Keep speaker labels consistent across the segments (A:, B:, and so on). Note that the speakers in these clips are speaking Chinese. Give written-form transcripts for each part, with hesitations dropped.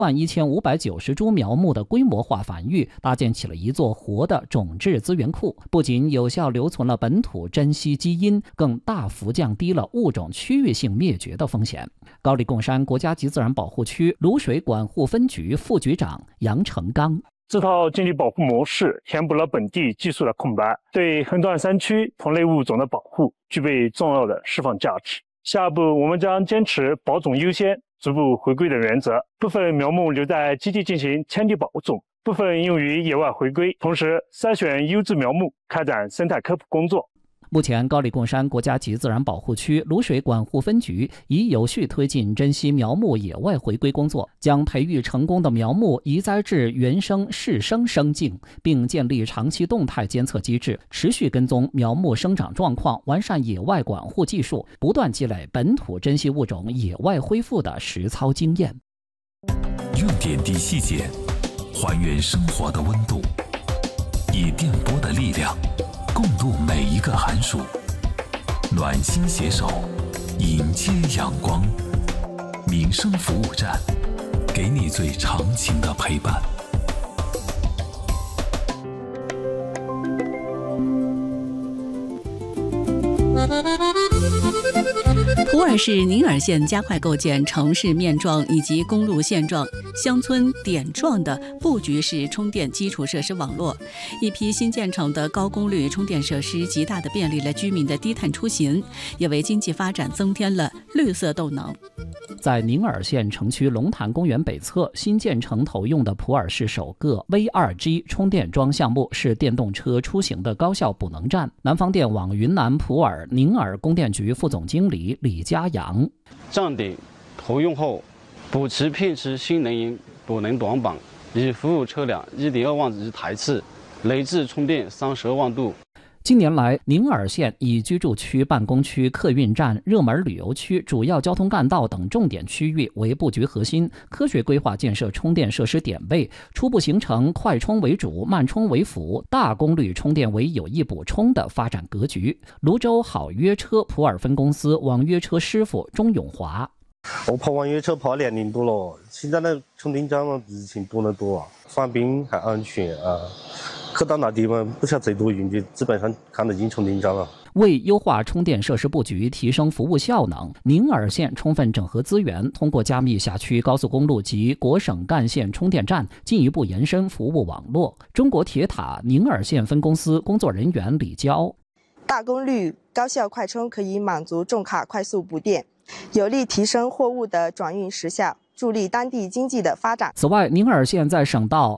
A: 11590株苗木的规模化繁育，搭建起了一座活的种质资源库，不仅有效留存了本土珍稀基因，更大幅降低了物种区域性灭绝的风险。高黎贡山国家级自然保护区卤水管护分局副局长杨成刚。
B: 这套经济保护模式填补了本地技术的空白，对横断山区同类物种的保护具备重要的释放价值。下一步，我们将坚持保种优先、逐步回归的原则，部分苗木留在基地进行迁地保种，部分用于野外回归，同时筛选优质苗木，开展生态科普工作。
A: 目前，高黎贡山国家级自然保护区卤水管护分局已有序推进珍稀苗木野外回归工作，将培育成功的苗木移栽至原生适生生境，并建立长期动态监测机制，持续跟踪苗木生长状况，完善野外管护技术，不断积累本土珍稀物种野外恢复的实操经验。
C: 用点滴细节还原生活的温度，以电波的力量共度每一个寒暑，暖心携手迎接阳光。民生服务站，给你最长情的陪伴。
D: 普洱市宁洱县加快构建城市面状以及公路线状、乡村点状的布局式充电基础设施网络。一批新建成的高功率充电设施，极大地便利了居民的低碳出行，也为经济发展增添了绿色动能。
A: 在宁洱县城区龙潭公园北侧新建成投用的普洱市首个 V2G 充电桩项目是电动车出行的高效补能站。南方电网云南普洱宁洱供电局副总经理李家阳：
E: 站点投用后，保持配置新能源补能短板，已服务车辆1.2万余台次，累计充电32万度。
A: 近年来，宁洱县以居住区、办公区、客运站、热门旅游区、主要交通干道等重点区域为布局核心，科学规划建设充电设施点位，初步形成快充为主、慢充为辅、大功率充电为有益补充的发展格局。泸州好约车普洱分公司网约车师傅钟永华：
F: 我跑网约车跑2年多了，现在的充电站比以前多得多啊，方便还安全啊。去到哪地方不晓得最多用，就基本上看得见充电站了。
A: 为优化充电设施布局，提升服务效能，宁洱县充分整合资源，通过加密辖区高速公路及国省干线充电站，进一步延伸服务网络。中国铁塔宁洱县分公司工作人员李娇：
G: 大功率高效快充可以满足重卡快速补电，有力提升货物的转运时效，助力当地经济的发展。
A: 此外，宁洱县在省道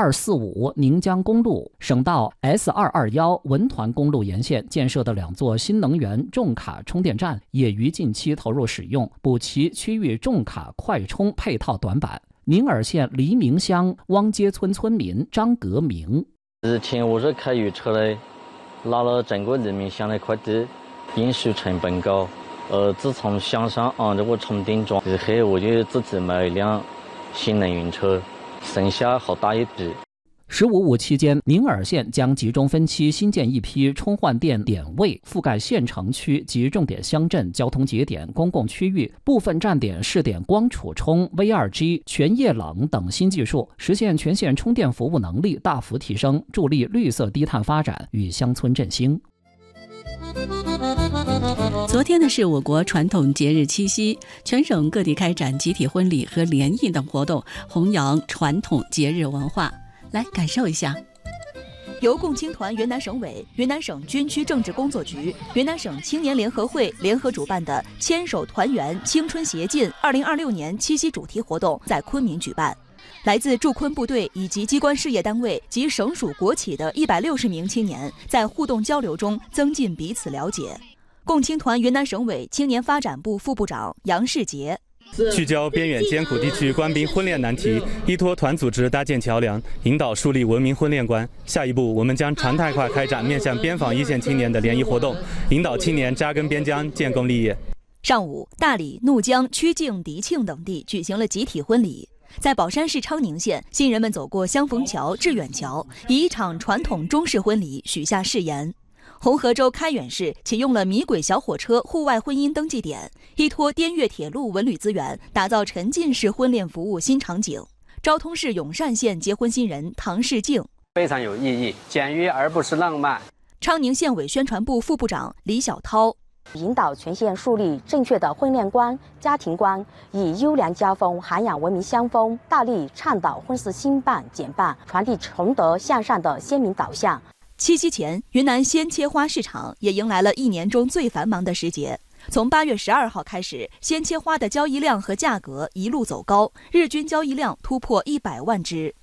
A: S245 宁江公路、省道 S221 文团公路沿线建设的2座新能源重卡充电站也于近期投入使用，补齐区域重卡快充配套短板。宁洱县黎明乡汪街村村民张格明：
H: 之前我是开油车的，拉了整个黎明乡的快递，运输成本高。自从乡上安这个充电桩以后，我就自己买了一辆新能源车，省下好大一笔。
A: 15.5期间，宁洱县将集中分期新建一批充换电点位，覆盖县城区及重点乡镇、交通节点、公共区域，部分站点试点光储充、V2G、全液冷等新技术，实现全县充电服务能力大幅提升，助力绿色低碳发展与乡村振兴。
D: 昨天呢是我国传统节日七夕，全省各地开展集体婚礼和联谊等活动，弘扬传统节日文化。来感受一下。
I: 由共青团云南省委、云南省军区政治工作局、云南省青年联合会联合主办的“牵手团圆青春协进”2026年七夕主题活动在昆明举办。来自驻昆部队以及机关事业单位及省属国企的160名青年，在互动交流中增进彼此了解。共青团云南省委青年发展部副部长杨世杰：
J: 聚焦边远艰苦地区官兵婚恋难题，依托团组织搭建桥梁，引导树立文明婚恋观。下一步，我们将常态化开展面向边防一线青年的联谊活动，引导青年扎根边疆，建功立业。
I: 上午，大理、怒江、曲靖、迪庆等地举行了集体婚礼。在宝山市昌宁县，新人们走过相逢桥、致远桥，以一场传统中式婚礼许下誓言。红河州开远市启用了米轨小火车户外婚姻登记点，依托滇越铁路文旅资源，打造沉浸式婚恋服务新场景。 昭通市永善县结婚新人唐世静，
K: 非常有意义，简约而不失浪漫。
I: 昌宁县委宣传部副部长李小涛，
L: 引导全县树立正确的婚恋观、家庭观，以优良家风、涵养文明乡风，大力倡导婚事兴办简办，传递崇德向善的鲜明导向。
I: 七夕前，云南鲜切花市场也迎来了一年中最繁忙的时节。从8月12号开始，鲜切花的交易量和价格一路走高，日均交易量突破100万只。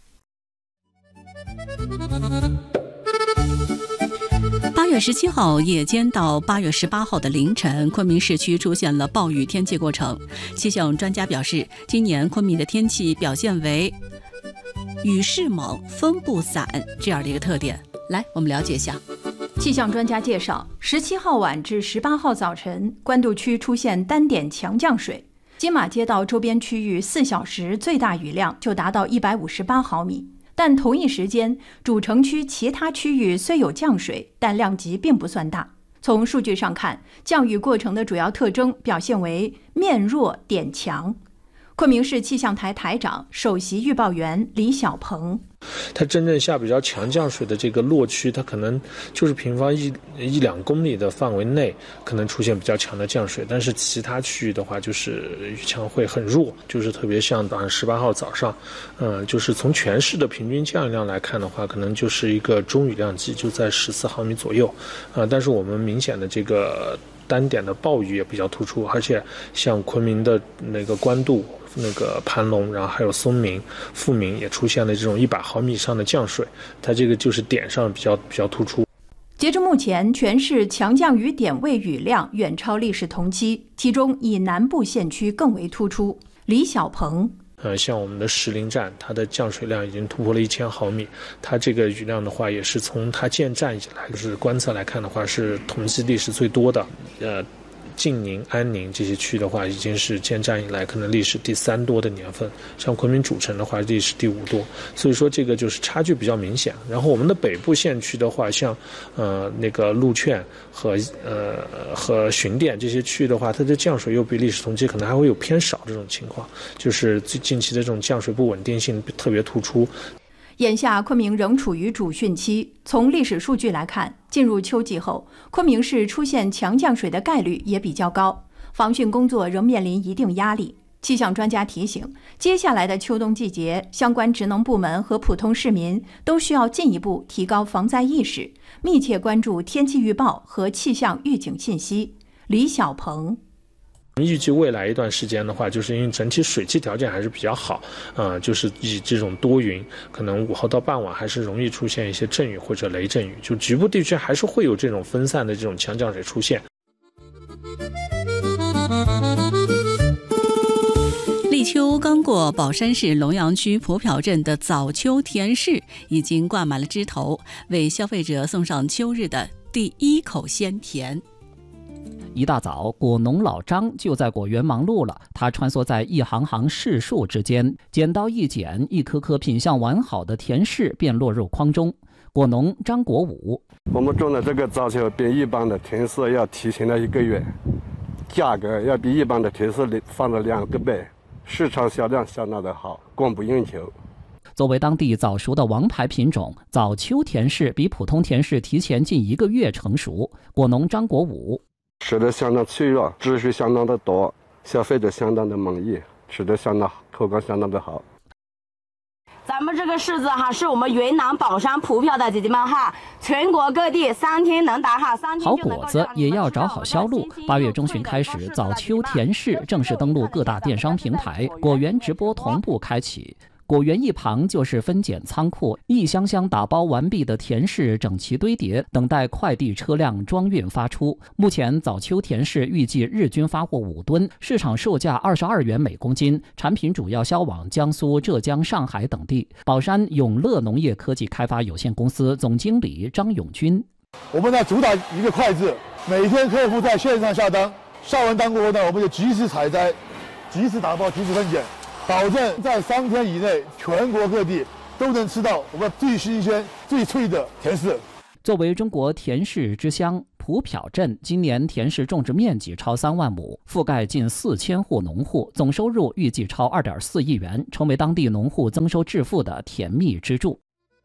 D: 8月17号夜间到8月18号的凌晨，昆明市区出现了暴雨天气过程。气象专家表示，今年昆明的天气表现为雨势猛、风不散这样的一个特点。来，我们了解一下。
M: 气象专家介绍，17号晚至18号早晨，官渡区出现单点强降水，金马街道周边区域4小时最大雨量就达到158毫米。但同一时间，主城区其他区域虽有降水，但量级并不算大。从数据上看，降雨过程的主要特征表现为面弱点强。昆明市气象台台长、首席预报员李小鹏，
N: 它真正下比较强降水的这个落区，它可能就是平方一两公里的范围内可能出现比较强的降水，但是其他区域的话，就是雨强会很弱，就是特别像18号早上，就是从全市的平均降雨量来看的话，可能就是一个中雨量级，就在14毫米左右，但是我们明显的这个单点的暴雨也比较突出，而且像昆明的那个官渡、那个盘龙，然后还有松明、富明也出现了这种100毫米以上的降水，它这个就是点上比较突出。
M: 截至目前，全市强降雨点位雨量远超历史同期，其中以南部县区更为突出。李小鹏。
N: 像我们的石林站，它的降水量已经突破了1000毫米，它这个雨量的话，也是从它建站以来，就是观测来看的话，是统计历史最多的。晋宁、安宁这些区的话，已经是建站以来可能历史第3多的年份，像昆明主城的话，历史第5多，所以说这个就是差距比较明显。然后我们的北部县区的话，像那个鹿圈和巡店这些区域的话，它的降水又比历史同期可能还会有偏少这种情况，就是最近期的这种降水不稳定性特别突出。
M: 眼下，昆明仍处于主汛期。从历史数据来看，进入秋季后，昆明市出现强降水的概率也比较高，防汛工作仍面临一定压力。气象专家提醒，接下来的秋冬季节，相关职能部门和普通市民都需要进一步提高防灾意识，密切关注天气预报和气象预警信息。李小鹏。
N: 预计未来一段时间的话，就是因为整体水汽条件还是比较好，就是以这种多云，可能午后到傍晚还是容易出现一些阵雨或者雷阵雨，就局部地区还是会有这种分散的这种强降水出现。
D: 立秋刚过，宝山市龙阳区普朴镇的早秋甜柿已经挂满了枝头，为消费者送上秋日的第一口鲜甜。
A: 一大早，果农老张就在果园忙碌了。他穿梭在一行行柿树之间，剪刀一剪，一颗颗品相完好的甜柿便落入筐中。果农张国武：
O: 我们种的这个早秋比一般的甜柿要提前了1个月，价格要比一般的甜柿翻了2个倍，市场销量相当的好，供不应求。
A: 作为当地早熟的王牌品种，早秋甜柿比普通甜柿提前近1个月成熟。果农张国武：
O: 吃的相当脆弱，汁水相当的多，消费者相当的满意，吃的相当口感相当的好。
P: 咱们这个柿子哈，是我们云南宝山普朴的姐姐们哈，全国各地3天能达哈，3天
A: 好果子也要找好销路。8月中旬开始，早秋甜柿正式登陆各大电商平台，果园直播同步开启。果园一旁就是分拣仓库，一箱箱打包完毕的甜柿整齐堆叠，等待快递车辆装运发出。目前早秋甜柿预计日均发货5吨，市场售价22元每公斤，产品主要销往江苏、浙江、上海等地。宝山永乐农业科技开发有限公司总经理张永军：
Q: 我们呢主打一个快字，每天客户在线上下单，下完单过后呢，我们就及时采摘，及时打包，及时分拣。保证在3天以内，全国各地都能吃到我们最新鲜、最脆的甜柿。
A: 作为中国甜柿之乡， 普漂镇今年田氏种植面积超3万亩，覆盖近4000户农户，总收入预计超2.4亿元，成为当地农户增收致富的甜蜜支柱。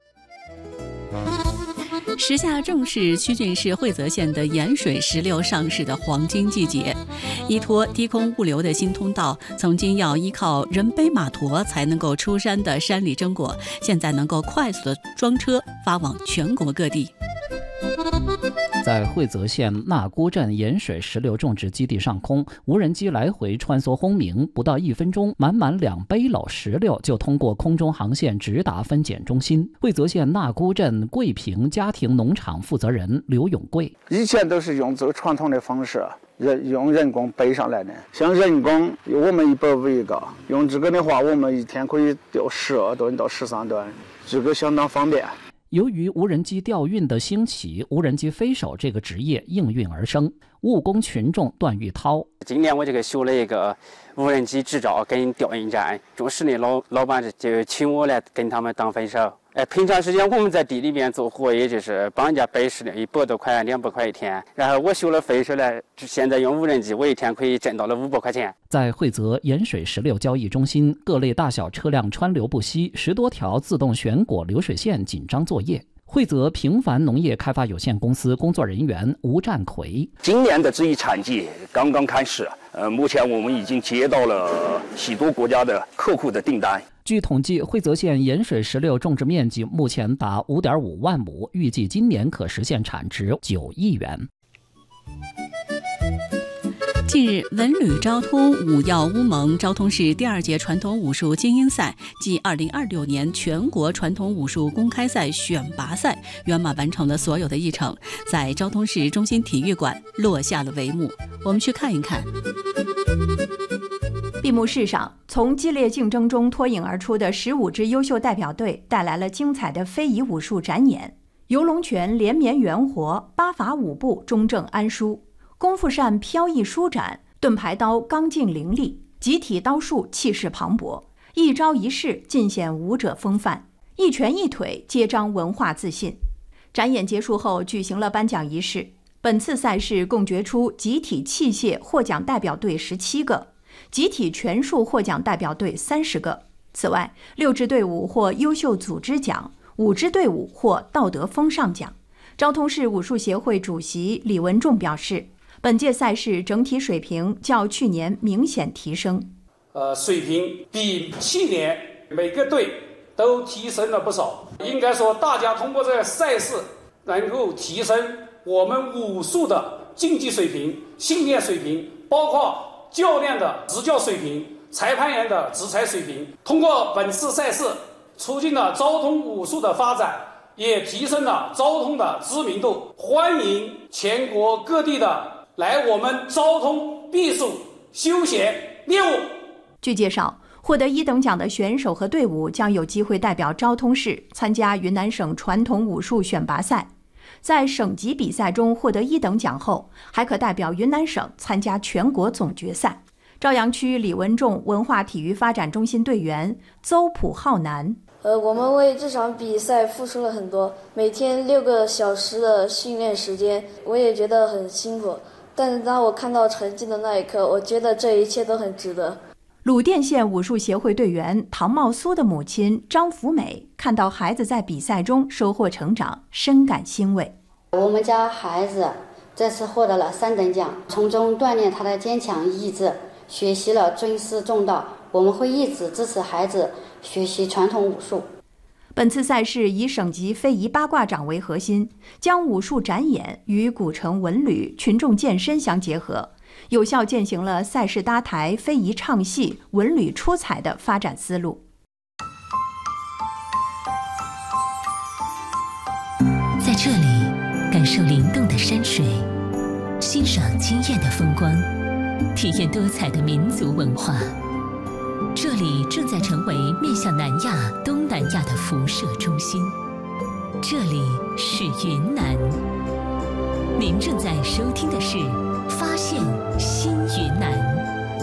D: 时下正是曲靖市惠泽县的盐水石榴上市的黄金季节。依托低空物流的新通道，曾经要依靠人背马驮才能够出山的山里榛果，现在能够快速的装车发往全国各地。
A: 在惠泽县纳沽镇盐水石榴种植基地上空，无人机来回穿梭轰鸣，不到1分钟，满满2背篓石榴就通过空中航线直达分拣中心。惠泽县纳沽镇桂平家庭农场负责人刘永贵：
R: 以前都是用这个传统的方式，用人工背上来的。像人工，我们100五一个，用这个的话，我们一天可以钓12吨到13吨，这个相当方便。
A: 由于无人机调运的兴起，无人机飞手这个职业应运而生。务工群众段玉涛：
K: 今年我这个修了一个无人机制造跟调运站，种室内老板就请我来跟他们当飞手。平常时间我们在地里面做活，也就是帮人家背石榴100多块、200块一天。然后我修了飞手了，现在用无人机，我一天可以挣到了500块钱。
A: 在惠泽盐水石榴交易中心，各类大小车辆川流不息，10多条自动选果流水线紧张作业。惠泽平凡农业开发有限公司工作人员吴占奎：
S: 今年的这一产季刚刚开始，目前我们已经接到了许多国家的客户的订单。
A: 据统计，惠泽县盐水石榴种植面积目前达5.5万亩，预计今年可实现产值9亿元。
D: 近日，文旅昭通武耀乌蒙昭通市第2届传统武术精英赛暨2026年全国传统武术公开赛选拔赛圆满完成了所有的议程，在昭通市中心体育馆落下了帷幕。我们去看一看。
M: 闭幕式上，从激烈竞争中脱颖而出的15支优秀代表队带来了精彩的非遗武术展演。游龙拳连绵圆活，八法五步中正安舒；功夫扇飘逸舒展，盾牌刀刚劲凌厉；集体刀术气势磅礴，一招一式尽显武者风范，一拳一腿皆彰文化自信。展演结束后，举行了颁奖仪式。本次赛事共决出集体器械获奖代表队17个。集体拳术获奖代表队30个。此外，6支队伍获优秀组织奖，5支队伍获道德风尚奖。昭通市武术协会主席李文仲表示，本届赛事整体水平较去年明显提升。
T: 水平比去年每个队都提升了不少。应该说，大家通过这个赛事能够提升我们武术的竞技水平、训练水平，包括教练的执教水平、裁判员的执裁水平。通过本次赛事，促进了昭通武术的发展，也提升了昭通的知名度。欢迎全国各地的来我们昭通避暑休闲练武。
M: 据介绍，获得1等奖的选手和队伍将有机会代表昭通市参加云南省传统武术选拔赛。在省级比赛中获得1等奖后，还可代表云南省参加全国总决赛。朝阳区李文仲文化体育发展中心队员邹普浩南：
U: 我们为这场比赛付出了很多，每天6个小时的训练时间，我也觉得很辛苦。但是当我看到成绩的那一刻，我觉得这一切都很值得。
M: 鲁甸县武术协会队员唐茂苏的母亲张福美看到孩子在比赛中收获成长，深感欣慰。
V: 我们家孩子这次获得了3等奖，从中锻炼他的坚强意志，学习了尊师重道。我们会一直支持孩子学习传统武术。
M: 本次赛事以省级非遗八卦掌为核心，将武术展演与古城文旅、群众健身相结合，有效践行了赛事搭台、非遗唱戏、文旅出彩的发展思路。
W: 在这里，感受灵动的山水，欣赏惊艳的风光，体验多彩的民族文化。这里正在成为面向南亚、东南亚的辐射中心。这里是云南。您正在收听的是《发现新云南》。